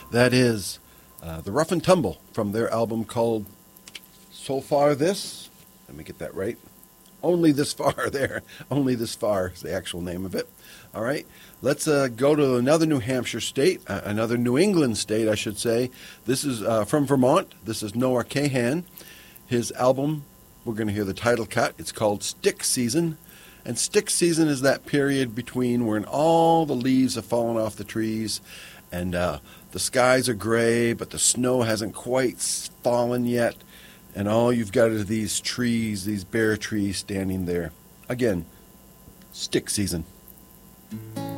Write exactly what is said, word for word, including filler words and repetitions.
That is uh, the Rough and Tumble from their album called So Far This. Let me get that right. Only This Far there. Only This Far is the actual name of it. All right. Let's uh, go to another New Hampshire state, uh, another New England state, I should say. This is uh, from Vermont. This is Noah Kahan. His album, we're going to hear the title cut. It's called Stick Season. And stick season is that period between when all the leaves have fallen off the trees and uh, the skies are gray, but the snow hasn't quite fallen yet. And all you've got are these trees, these bare trees standing there. Again, stick season.